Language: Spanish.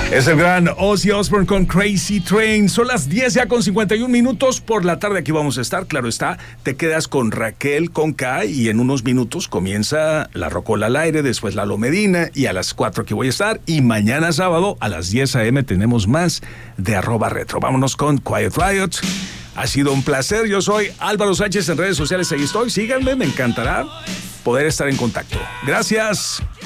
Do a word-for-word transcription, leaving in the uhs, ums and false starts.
Es el gran Ozzy Osbourne con Crazy Train. Son las diez ya con cincuenta y un minutos por la tarde. Aquí vamos a estar, claro está. Te quedas con Raquel con K y en unos minutos comienza La Rocola al aire, después Lalo Medina y a las cuatro aquí voy a estar. Y mañana sábado a las diez a eme tenemos más de arroba retro. Vámonos con Quiet Riot. Ha sido un placer. Yo soy Álvaro Sánchez en redes sociales. Ahí estoy. Síganme, me encantará poder estar en contacto. Gracias.